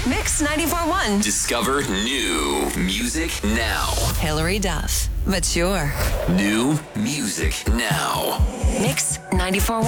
Mix 94.1. Discover new music now. Hilary Duff. Mature. New music now. Mix 94.1.